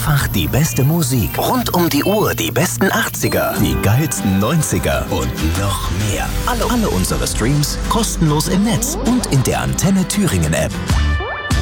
Einfach die beste Musik. Rund um die Uhr die besten 80er, die geilsten 90er und noch mehr. Alle unsere Streams kostenlos im Netz und in der Antenne Thüringen App.